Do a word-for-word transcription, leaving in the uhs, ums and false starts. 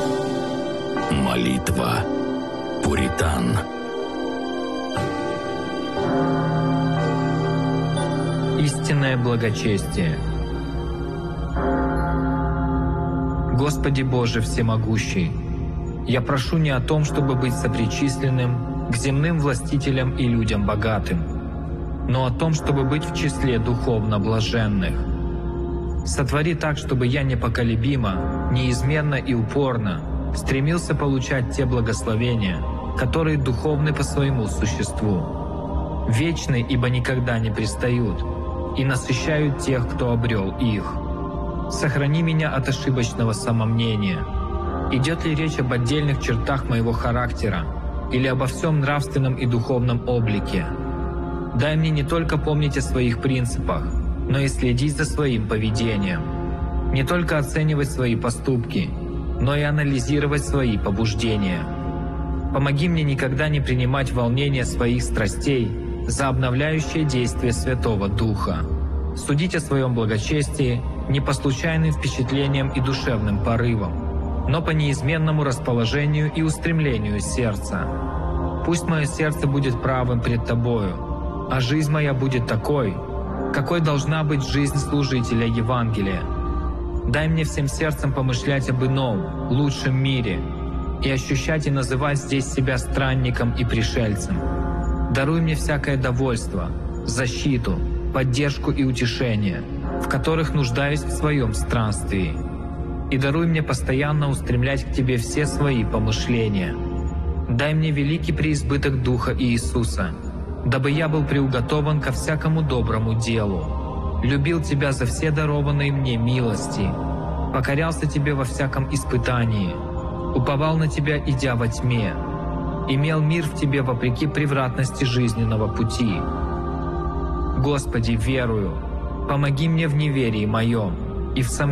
Молитва пуритан. Истинное благочестие. Господи Боже Всемогущий, я прошу не о том, чтобы быть сопричисленным к земным властителям и людям богатым, но о том, чтобы быть в числе духовно блаженных. Сотвори так, чтобы я непоколебимо, неизменно и упорно стремился получать те благословения, которые духовны по своему существу, вечны, ибо никогда не пристают, и насыщают тех, кто обрел их. Сохрани меня от ошибочного самомнения. Идет ли речь об отдельных чертах моего характера или обо всем нравственном и духовном облике? Дай мне не только помнить о своих принципах, но и следить за своим поведением. Не только оценивать свои поступки, но и анализировать свои побуждения. Помоги мне никогда не принимать волнение своих страстей за обновляющее действие Святого Духа. Судить о своем благочестии не по случайным впечатлениям и душевным порывам, но по неизменному расположению и устремлению сердца. Пусть мое сердце будет правым пред Тобою, а жизнь моя будет такой, какой должна быть жизнь служителя Евангелия. Дай мне всем сердцем помышлять об ином, лучшем мире и ощущать и называть здесь себя странником и пришельцем. Даруй мне всякое довольство, защиту, поддержку и утешение, в которых нуждаюсь в своем странствии. И даруй мне постоянно устремлять к Тебе все свои помышления. Дай мне великий преизбыток Духа Иисуса, дабы я был приуготован ко всякому доброму делу, любил Тебя за все дарованные мне милости, покорялся Тебе во всяком испытании, уповал на Тебя, идя во тьме, имел мир в Тебе вопреки превратности жизненного пути. Господи, верую, помоги мне в неверии моем и в сомнении